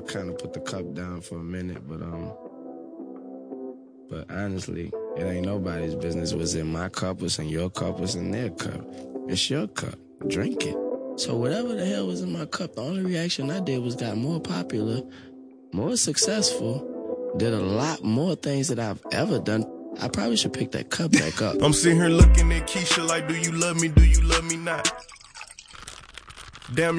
kind of put the cup down for a minute, but honestly, it ain't nobody's business. What's in my cup, what's in your cup, what's in their cup. It's your cup. Drink it. So whatever the hell was in my cup, the only reaction I did was got more popular, more successful, did a lot more things that I've ever done. I probably should pick that cup back up. I'm sitting here looking at Keisha like, do you love me not? Damn.